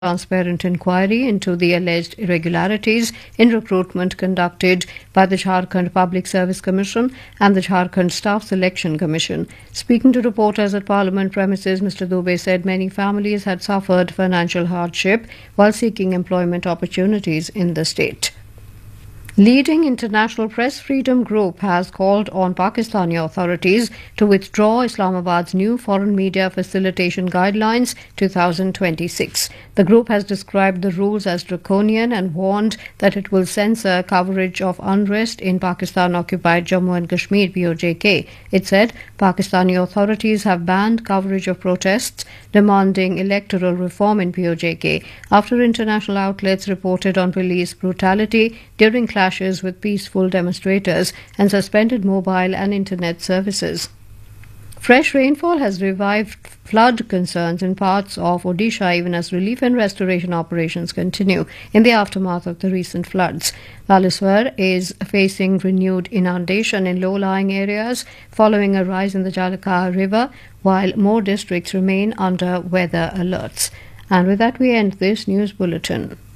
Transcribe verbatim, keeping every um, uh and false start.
transparent inquiry into the alleged irregularities in recruitment conducted by the Jharkhand Public Service Commission and the Jharkhand Staff Selection Commission. Speaking to reporters at Parliament premises, Mister Dubey said many families had suffered financial hardship while seeking employment opportunities in the state. Leading international press freedom group has called on Pakistani authorities to withdraw Islamabad's new foreign media facilitation guidelines twenty twenty-six. The group has described the rules as draconian and warned that it will censor coverage of unrest in Pakistan-occupied Jammu and Kashmir P O J K. It said Pakistani authorities have banned coverage of protests demanding electoral reform in P O J K after international outlets reported on police brutality during clashes with peaceful demonstrators and suspended mobile and internet services. Fresh rainfall has revived flood concerns in parts of Odisha even as relief and restoration operations continue in the aftermath of the recent floods. Balaswar is facing renewed inundation in low-lying areas following a rise in the Jalaka River, while more districts remain under weather alerts. And with that, we end this news bulletin.